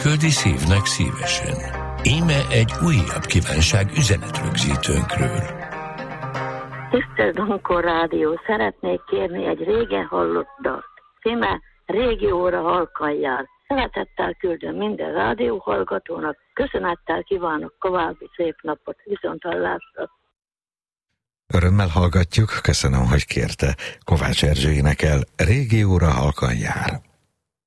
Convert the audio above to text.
küldi szívnek szívesen. Íme egy újabb kívánság üzenetrögzítőnkről. Tisztelt Donkor Rádió, szeretnék kérni egy régen hallott dalt. Címe Régi óra halkan jár. Szeretettel küldöm minden rádióhallgatónak, köszönettel kívánok további szép napot, viszonthallásra. Örömmel hallgatjuk, köszönöm, hogy kérte. Kovács Erzső énekel, Régi óra halkan jár.